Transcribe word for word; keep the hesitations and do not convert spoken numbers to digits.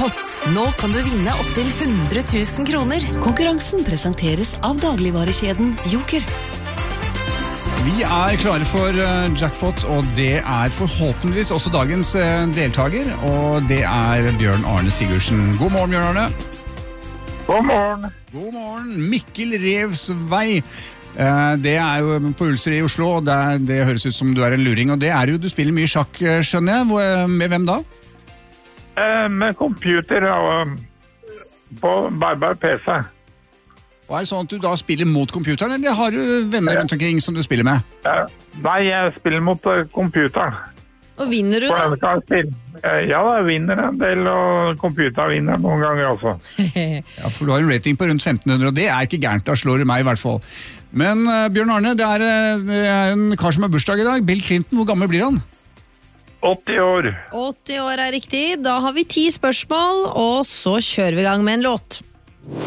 Jackpot. Nå kan du vinne opp til hundre tusen kroner. Konkurransen presenteres av dagligvarekjeden Joker. Vi er klare for jackpot, og det er forhåpentligvis også dagens deltaker, og det er Bjørn Arne Sigurdsen. God morgen, Bjørn Arne. God morgen. God morgen. Mikkel Revs vei. Det er jo på Ulser i Oslo, og det, er, det høres ut som du er en luring, og det er jo, du spiller mye sjakk, skjønner jeg. Med hvem da? Eh, med computer og på bærbar P C. Og er det sånn at du da spiller mot computeren, eller har du venner rundt omkring som du spiller med? Eh, nei, jeg spiller mot uh, computeren. Og vinner du da? Eh, ja, jeg vinner en del, og computeren vinner noen ganger også. Ja, for du har en rating på rundt femten hundre, og det er ikke gærent, da slår du meg i hvert fall. Men uh, Bjørn Arne, det er, uh, det er en kar som har bursdag i dag. Bill Clinton, hvor gammel blir han? åtti år. åtti år er riktig. Da har vi ti spørsmål, og så kjører vi i gang med en låt.